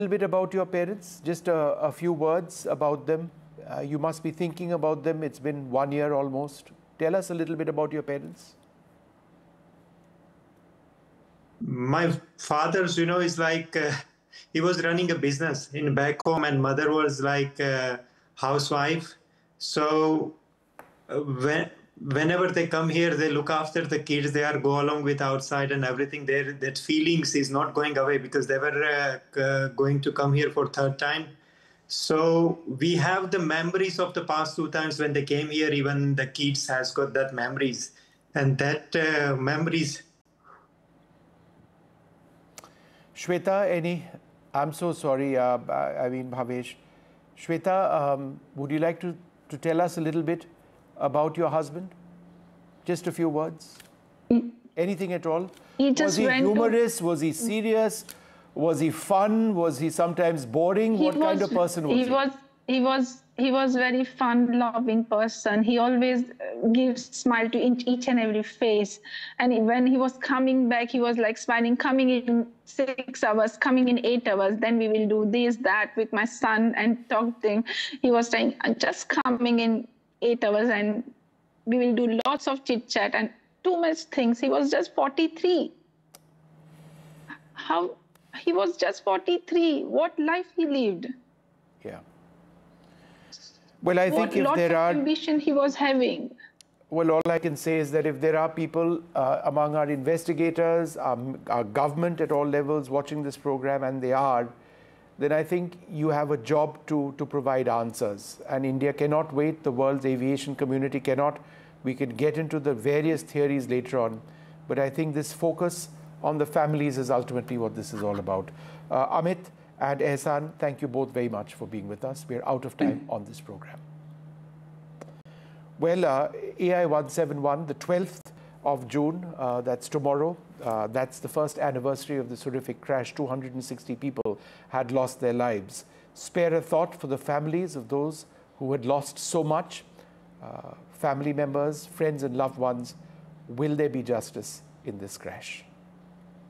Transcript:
little bit about your parents, just a few words about them. You must be thinking about them. It's been 1 year almost. Tell us a little bit about your parents. My father's, is like he was running a business in back home, and mother was like a housewife. So whenever they come here, they look after the kids. They are go along with outside and everything. There, that feelings is not going away because they were going to come here for third time. So we have the memories of the past 2 times when they came here. Even the kids has got that memories, and that memories. Shweta, I'm so sorry, Bhavesh. Shweta, would you like to tell us a little bit about your husband? Just a few words. Anything at all? Was he humorous? Was he serious? Was he fun? Was he sometimes boring? What kind of person was he? He was very fun-loving person. He always gives smile to each and every face. And when he was coming back, he was like smiling, coming in 6 hours, coming in 8 hours. Then we will do this, that with my son and talking. He was saying, I'm just coming in 8 hours and we will do lots of chit-chat and too much things. He was just 43. He was just 43. What life he lived. Yeah. Well, I think if there are ambition he was having. Well, all I can say is that if there are people among our investigators, our government at all levels watching this program, and they are, then I think you have a job to provide answers. And India cannot wait. The world's aviation community cannot. We can get into the various theories later on. But I think this focus on the families is ultimately what this is all about. Amit and Ehsan, thank you both very much for being with us. We're out of time on this program. Well, AI 171, the 12th of June, that's tomorrow. That's the first anniversary of this horrific crash. 260 people had lost their lives. Spare a thought for the families of those who had lost so much. Family members, friends and loved ones, will there be justice in this crash?